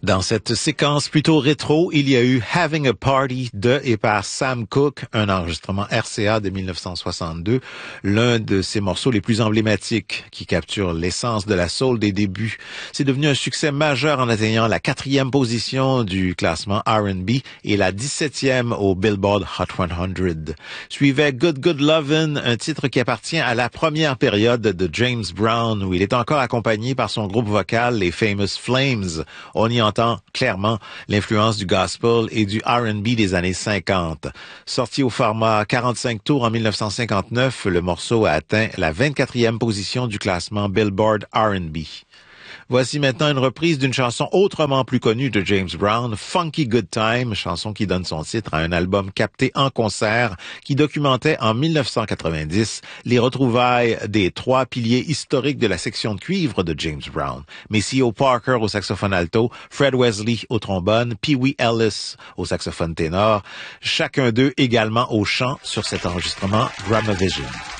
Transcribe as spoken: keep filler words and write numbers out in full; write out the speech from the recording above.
Dans cette séquence plutôt rétro, il y a eu Having a Party de et par Sam Cooke, un enregistrement R C A de mille neuf cent soixante-deux, l'un de ses morceaux les plus emblématiques qui capture l'essence de la soul des débuts. C'est devenu un succès majeur en atteignant la quatrième position du classement R and B et la dix-septième au Billboard Hot cent. Suivait Good Good Lovin', un titre qui appartient à la première période de James Brown où il est encore accompagné par son groupe vocal, les Famous Flames. On y entend clairement l'influence du gospel et du R and B des années cinquante. Sorti au format quarante-cinq tours en mille neuf cent cinquante-neuf, le morceau a atteint la vingt-quatrième position du classement Billboard R and B. Voici maintenant une reprise d'une chanson autrement plus connue de James Brown, Funky Good Time, chanson qui donne son titre à un album capté en concert qui documentait en mille neuf cent quatre-vingt-dix les retrouvailles des trois piliers historiques de la section de cuivre de James Brown. Maceo Parker au saxophone alto, Fred Wesley au trombone, Pee Wee Ellis au saxophone ténor, chacun d'eux également au chant sur cet enregistrement Gramavision.